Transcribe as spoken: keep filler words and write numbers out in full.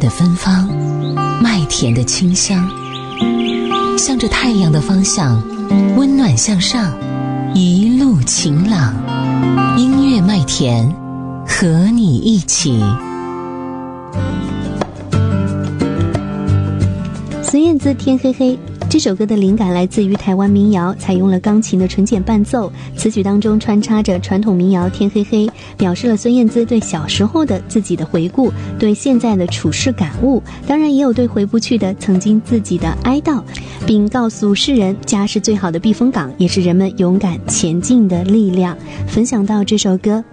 的芬芳，麦田的清香，向着太阳的方向，温暖向上，一路晴朗。音乐麦田，和你一起。 孙燕姿《天黑黑》这首歌的灵感来自于台湾民谣，采用了钢琴的纯简伴奏，词曲当中穿插着传统民谣《天黑黑》，表示了孙燕姿对小时候的自己的回顾，对现在的处事感悟，当然也有对回不去的曾经自己的哀悼，并告诉世人家是最好的避风港，也是人们勇敢前进的力量。分享到这首歌